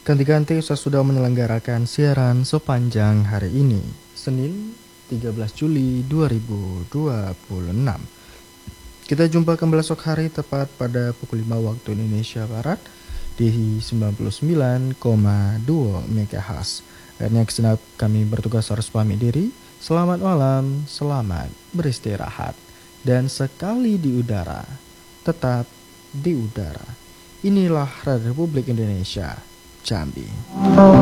Ganti-ganti saya sudah menyelenggarakan siaran sepanjang hari ini, Senin 13 Juli 2026. Kita jumpa kembali esok hari tepat pada pukul 5 waktu Indonesia Barat di 99,2 MHz. Akhirnya segenap kami bertugas harus pamit diri. Selamat malam, selamat beristirahat. Dan sekali di udara, tetap di udara. Inilah Radio Republik Indonesia, Jambi.